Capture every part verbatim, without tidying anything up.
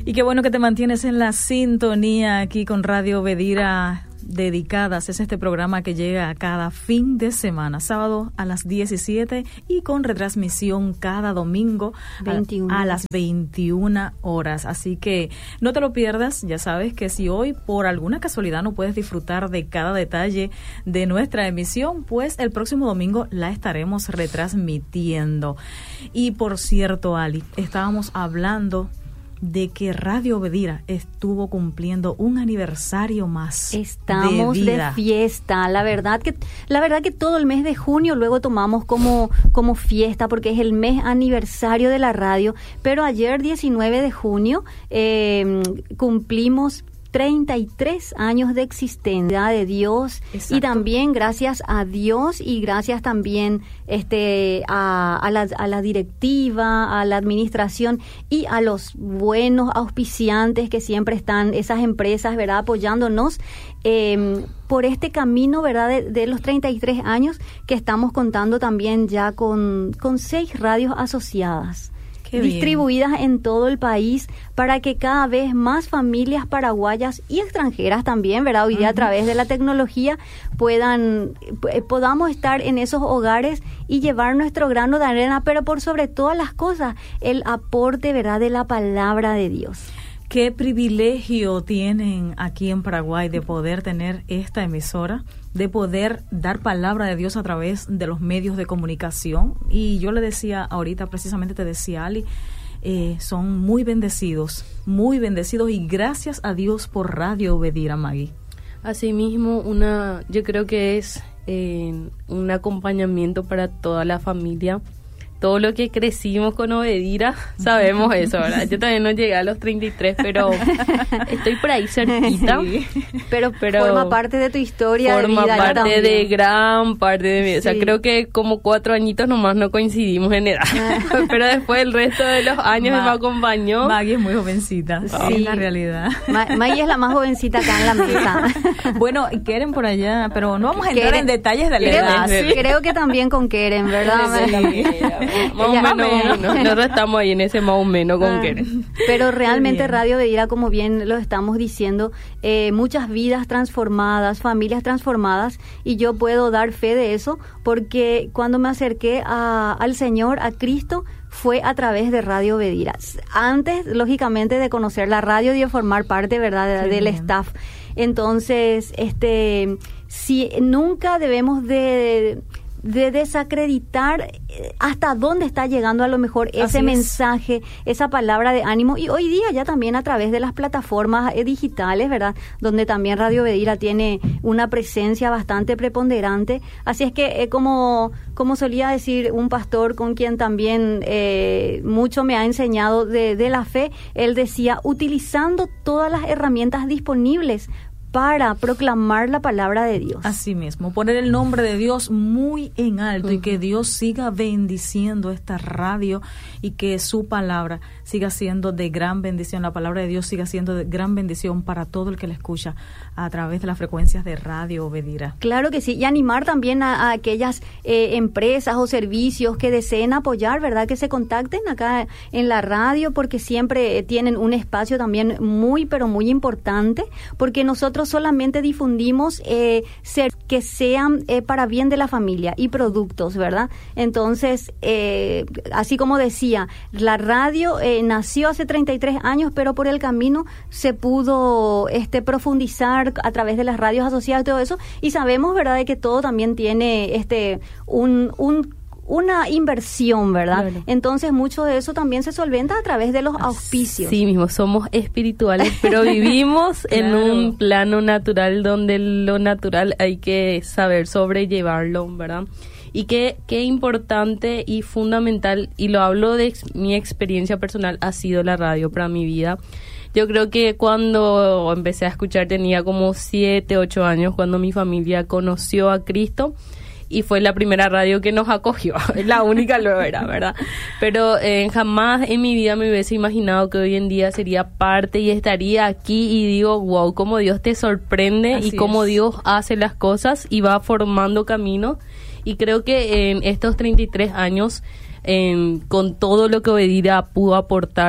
Y qué bueno que te mantienes en la sintonía aquí con Radio Obedira Dedicadas. Es este programa que llega cada fin de semana, sábado a las diecisiete y con retransmisión cada domingo a, a las veintiuna horas. Así que no te lo pierdas. Ya sabes que si hoy por alguna casualidad no puedes disfrutar de cada detalle de nuestra emisión, pues el próximo domingo la estaremos retransmitiendo. Y por cierto, Ali, estábamos hablando de que Radio Obedira estuvo cumpliendo un aniversario más. Estamos de, vida. de fiesta. La verdad que la verdad que todo el mes de junio luego tomamos como como fiesta porque es el mes aniversario de la radio. Pero ayer diecinueve de junio eh, cumplimos treinta y tres años de existencia de Dios. Exacto. Y también gracias a Dios y gracias también este a, a, la, a la directiva, a la administración y a los buenos auspiciantes que siempre están, esas empresas, ¿verdad?, apoyándonos eh, por este camino, ¿verdad?, de, de los treinta y tres años que estamos contando también ya con, con seis radios asociadas. Qué distribuidas bien. En todo el país para que cada vez más familias paraguayas y extranjeras también, ¿verdad? Hoy día uh-huh. a través de la tecnología puedan podamos estar en esos hogares y llevar nuestro grano de arena, pero por sobre todas las cosas, el aporte, ¿verdad?, de la palabra de Dios. Qué privilegio tienen aquí en Paraguay de poder tener esta emisora, de poder dar palabra de Dios a través de los medios de comunicación. Y yo le decía ahorita, precisamente te decía, Ali, eh, son muy bendecidos, muy bendecidos y gracias a Dios por Radio Obedira, Maggie. Asimismo, una, yo creo que es eh, un acompañamiento para toda la familia. Todo lo que crecimos con Obedira, sabemos eso, ¿verdad? Yo también no llegué a los treinta y tres, pero estoy por ahí cerquita. Sí. Pero, pero forma parte de tu historia de vida. Forma parte de gran parte de mi vida. Sí. O sea, creo que como cuatro añitos nomás no coincidimos en edad. Pero después el resto de los años Ma- me acompañó. Maggie es muy jovencita, sí. Es la realidad. Ma- Maggie es la más jovencita acá en la mesa. Bueno, Keren por allá, pero no vamos a entrar Keren, en detalles de la creo, edad. Sí. Creo que también con Keren, ¿verdad? Sí. Más o menos, no, nosotros estamos ahí en ese más o menos con Keren. Pero realmente Radio Obedira, como bien lo estamos diciendo, eh, muchas vidas transformadas, familias transformadas, y yo puedo dar fe de eso, porque cuando me acerqué a, al Señor, a Cristo, fue a través de Radio Obedira. Antes, lógicamente, de conocer la radio y de formar parte, ¿verdad?, de, del bien. staff. Entonces, este, si nunca debemos de... de desacreditar hasta dónde está llegando a lo mejor ese mensaje, esa palabra de ánimo, y hoy día ya también a través de las plataformas eh, digitales, ¿verdad?, donde también Radio Obedira tiene una presencia bastante preponderante. Así es que eh, como, como solía decir un pastor con quien también eh, mucho me ha enseñado de, de la fe, él decía, utilizando todas las herramientas disponibles para proclamar la palabra de Dios. Así mismo, poner el nombre de Dios muy en alto, uh-huh. y que Dios siga bendiciendo esta radio y que su palabra siga siendo de gran bendición, la palabra de Dios siga siendo de gran bendición para todo el que la escucha a través de las frecuencias de Radio Obedira. Claro que sí, y animar también a, a aquellas eh, empresas o servicios que deseen apoyar, ¿verdad?, que se contacten acá en la radio, porque siempre eh, tienen un espacio también muy, pero muy importante, porque nosotros solamente difundimos eh, ser, que sean eh, para bien de la familia y productos, ¿verdad? Entonces, eh, así como decía, la radio eh, nació hace treinta y tres años, pero por el camino se pudo este, profundizar a través de las radios asociadas y todo eso, y sabemos, ¿verdad?, de que todo también tiene este un... un una inversión, ¿verdad? Claro. Entonces, mucho de eso también se solventa a través de los auspicios. Sí mismo, somos espirituales, pero vivimos claro. en un plano natural donde lo natural hay que saber sobrellevarlo, ¿verdad? Y qué, qué importante y fundamental, y lo hablo de ex, mi experiencia personal, ha sido la radio para mi vida. Yo creo que cuando empecé a escuchar tenía como siete, ocho años, cuando mi familia conoció a Cristo, y fue la primera radio que nos acogió, la única lo era, ¿verdad? Pero eh, jamás en mi vida me hubiese imaginado que hoy en día sería parte y estaría aquí, y digo, wow, cómo Dios te sorprende. Así y cómo es. Dios hace las cosas y va formando camino, y creo que en estos treinta y tres años, eh, con todo lo que Obedira pudo aportar,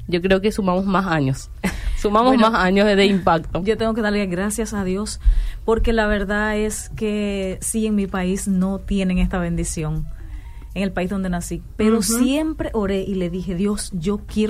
yo creo que sumamos más años. Sumamos bueno, más años de, de impacto. Yo tengo que darle gracias a Dios, porque la verdad es que sí, en mi país no tienen esta bendición, en el país donde nací, pero uh-huh. siempre oré y le dije, Dios, yo quiero